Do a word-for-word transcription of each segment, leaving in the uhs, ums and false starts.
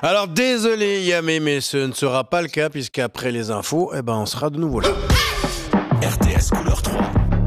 Alors désolé Yamé, mais ce ne sera pas le cas puisqu'après les infos, eh ben, on sera de nouveau là. R T S couleur trois.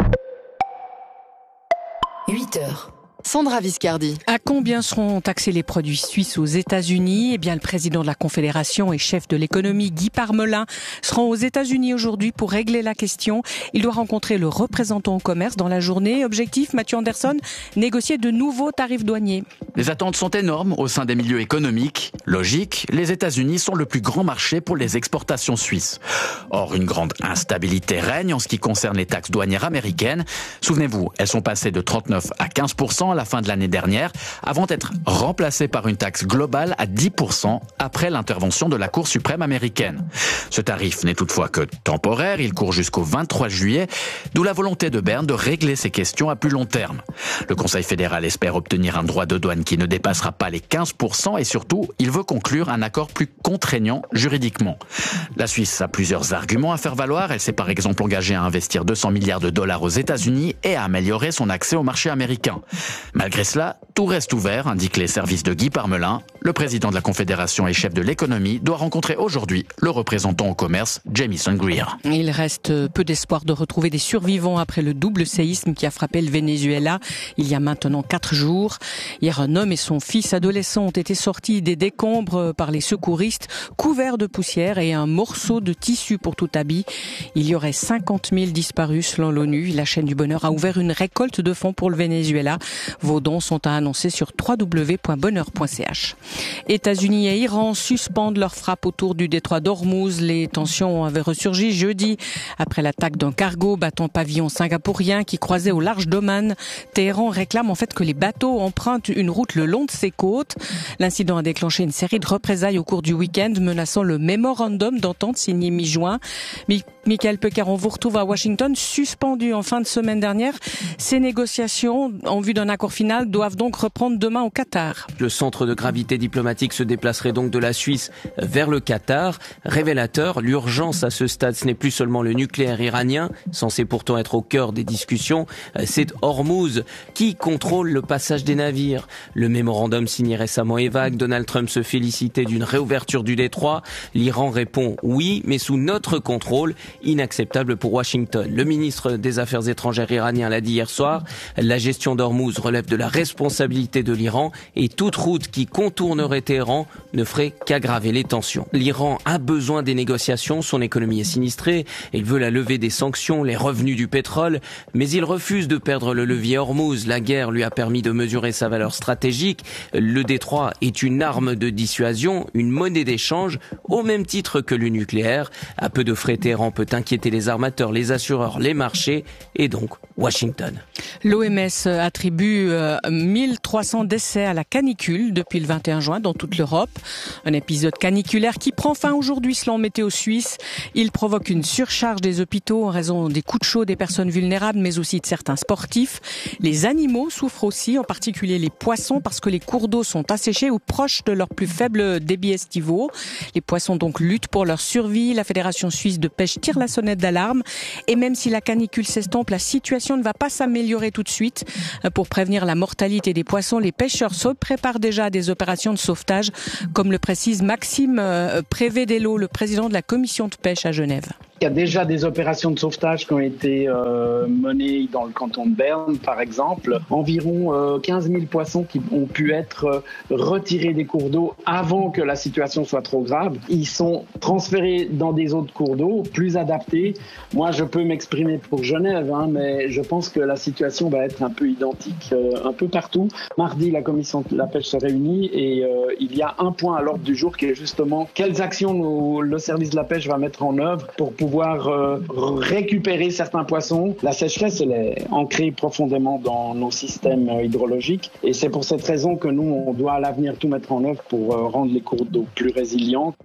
huit heures. Sandra Viscardi. À combien seront taxés les produits suisses aux États-Unis ? Eh bien, le président de la Confédération et chef de l'économie, Guy Parmelin, se rend aux États-Unis aujourd'hui pour régler la question. Il doit rencontrer le représentant au commerce dans la journée. Objectif, Mathieu Anderson, négocier de nouveaux tarifs douaniers. Les attentes sont énormes au sein des milieux économiques. Logique, les États-Unis sont le plus grand marché pour les exportations suisses. Or, une grande instabilité règne en ce qui concerne les taxes douanières américaines. Souvenez-vous, elles sont passées de trente-neuf à quinze pour cent à la fin de l'année dernière, avant d'être remplacées par une taxe globale à dix pour cent après l'intervention de la Cour suprême américaine. Ce tarif n'est toutefois que temporaire, il court jusqu'au vingt-trois juillet, d'où la volonté de Berne de régler ces questions à plus long terme. Le Conseil fédéral espère obtenir un droit de douane qui ne dépassera pas les quinze pour cent et surtout, il veut conclure un accord plus contraignant juridiquement. La Suisse a plusieurs arguments à faire valoir. Elle s'est par exemple engagée à investir deux cents milliards de dollars aux États-Unis et à améliorer son accès au marché américain. Malgré cela, tout reste ouvert, indiquent les services de Guy Parmelin. Le président de la Confédération et chef de l'économie doit rencontrer aujourd'hui le représentant au commerce, Jamison Greer. Il reste peu d'espoir de retrouver des survivants après le double séisme qui a frappé le Venezuela il y a maintenant quatre jours. Hier, un homme et son fils adolescent ont été sortis des décombres par les secouristes, couverts de poussière et un morceau de tissu pour tout habit. Il y aurait cinquante mille disparus selon l'ONU. La chaîne du bonheur a ouvert une récolte de fonds pour le Venezuela. Vos dons sont à annoncer sur w w w point bonheur point c h. États-Unis et Iran suspendent leurs frappes autour du détroit d'Ormuz. Les tensions avaient ressurgi jeudi après l'attaque d'un cargo battant pavillon singapourien qui croisait au large d'Oman. Téhéran réclame en fait que les bateaux empruntent une route le long de ses côtes. L'incident a déclenché une série de représailles au cours du week-end, menaçant le mémorandum d'entente signé mi-juin. Michael Pecker, on vous retrouve à Washington, suspendu en fin de semaine dernière. Ces négociations en vue d'un accord final doivent donc reprendre demain au Qatar. Le centre de gravité diplomatique se déplacerait donc de la Suisse vers le Qatar. Révélateur, l'urgence à ce stade, ce n'est plus seulement le nucléaire iranien, censé pourtant être au cœur des discussions, c'est Hormuz qui contrôle le passage des navires. Le mémorandum signé récemment est vague. Donald Trump se félicitait d'une réouverture du détroit. L'Iran répond oui, mais sous notre contrôle, inacceptable pour Washington. Le ministre des Affaires étrangères iranien l'a dit hier soir, la gestion d'Hormuz relève de la responsabilité de l'Iran et toute route qui contournerait Téhéran ne ferait qu'aggraver les tensions. L'Iran a besoin des négociations, son économie est sinistrée, il veut la levée des sanctions, les revenus du pétrole, mais il refuse de perdre le levier Hormuz. La guerre lui a permis de mesurer sa valeur stratégique. Le détroit est une arme de dissuasion, une monnaie d'échange, au même titre que le nucléaire. À peu de frais, Téhéran peut inquiéter les armateurs, les assureurs, les marchés et donc Washington. L'O M S attribue euh, mille trois cents décès à la canicule depuis le vingt et un juin dans toute l'Europe. Un épisode caniculaire qui prend fin aujourd'hui selon Météo Suisse. Il provoque une surcharge des hôpitaux en raison des coups de chaud des personnes vulnérables, mais aussi de certains sportifs. Les animaux souffrent aussi, en particulier les poissons, parce que les cours d'eau sont asséchés ou proches de leur plus faible débit estivaux. Les poissons donc luttent pour leur survie. La Fédération suisse de pêche tire la sonnette d'alarme. Et même si la canicule s'estompe, la situation ne va pas s'améliorer tout de suite. Pour prévenir la mortalité des poissons, les pêcheurs se préparent déjà à des opérations de sauvetage, comme le précise Maxime Prévédello, le président de la commission de pêche à Genève. Il y a déjà des opérations de sauvetage qui ont été euh, menées dans le canton de Berne, par exemple. Environ euh, quinze mille poissons qui ont pu être euh, retirés des cours d'eau avant que la situation soit trop grave. Ils sont transférés dans des autres cours d'eau plus adaptés. Moi, je peux m'exprimer pour Genève, hein, mais je pense que la situation va être un peu identique euh, un peu partout. Mardi, la commission de la pêche se réunit et euh, il y a un point à l'ordre du jour qui est justement quelles actions nous, le service de la pêche va mettre en œuvre pour pouvoir euh, récupérer certains poissons. La sécheresse, elle est ancrée profondément dans nos systèmes hydrologiques et c'est pour cette raison que nous, on doit à l'avenir tout mettre en œuvre pour euh, rendre les cours d'eau plus résilients.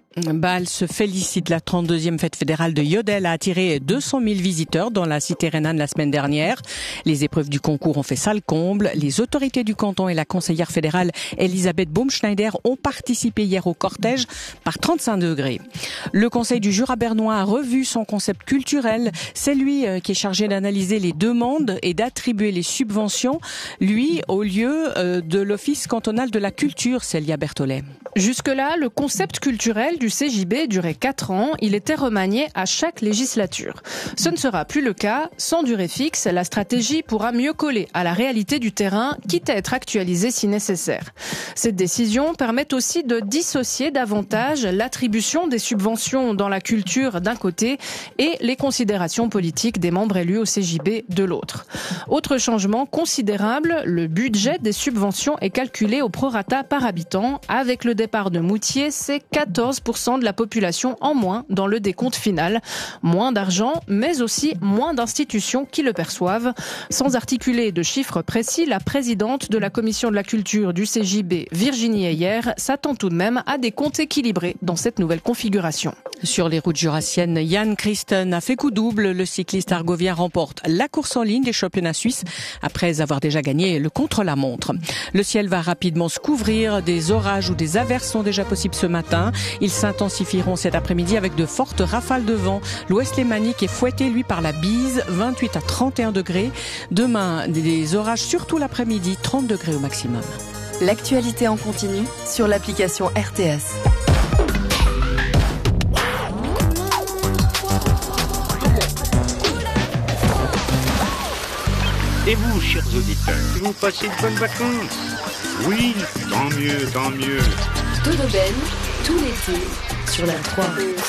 Bâle se félicite. La trente-deuxième fête fédérale de Yodel a attiré deux cent mille visiteurs dans la cité rhénane la semaine dernière. Les épreuves du concours ont fait salle comble. Les autorités du canton et la conseillère fédérale Elisabeth Baumschneider ont participé hier au cortège par trente-cinq degrés. Le conseil du Jura bernois a revu son concept culturel. C'est lui qui est chargé d'analyser les demandes et d'attribuer les subventions, lui, au lieu de l'Office cantonal de la culture, Célia Berthollet. Jusque-là, le concept culturel du C J B durait quatre ans. Il était remanié à chaque législature. Ce ne sera plus le cas. Sans durée fixe, la stratégie pourra mieux coller à la réalité du terrain, quitte à être actualisée si nécessaire. Cette décision permet aussi de dissocier davantage l'attribution des subventions dans la culture d'un côté et les considérations politiques des membres élus au C J B de l'autre. Autre changement considérable, le budget des subventions est calculé au prorata par habitant. Avec le départ de Moutier, c'est quatorze pour cent de la population en moins dans le décompte final. Moins d'argent, mais aussi moins d'institutions qui le perçoivent. Sans articuler de chiffres précis, la présidente de la commission de la culture du C J B, Virginie Heyer, s'attend tout de même à des comptes équilibrés dans cette nouvelle configuration. Sur les routes jurassiennes, Jan Christen a fait coup double. Le cycliste argovien remporte la course en ligne des championnats suisses après avoir déjà gagné le contre-la-montre. Le ciel va rapidement se couvrir. Des orages ou des averses sont déjà possibles ce matin. Ils s'intensifieront cet après-midi avec de fortes rafales de vent. L'ouest lémanique est fouetté, lui, par la bise, vingt-huit à trente et un degrés. Demain, des orages, surtout l'après-midi, trente degrés au maximum. L'actualité en continu sur l'application R T S. Et vous, chers auditeurs, vous passez de bonnes vacances? Oui, tant mieux, tant mieux. Dodoben, tout l'été, sur la trois.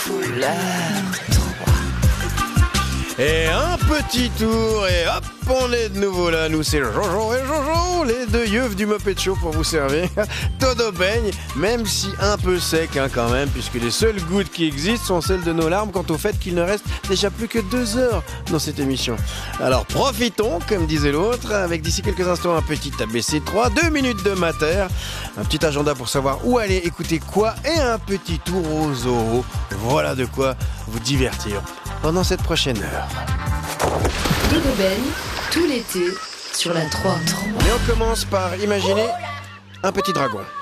Et un petit tour, et hop, on est de nouveau là. Nous, c'est Jojo et Jojo, les deux yeufs du Muppet Show pour vous servir. Todo baigne, même si un peu sec hein, quand même, puisque les seules gouttes qui existent sont celles de nos larmes quant au fait qu'il ne reste déjà plus que deux heures dans cette émission. Alors profitons, comme disait l'autre, avec d'ici quelques instants un petit A B C trois, deux minutes de mater, un petit agenda pour savoir où aller écouter quoi et un petit tour au zoo. Voilà de quoi vous divertir pendant cette prochaine heure. Dodoben, tout l'été, sur la trois. Et on commence par imaginer un petit dragon.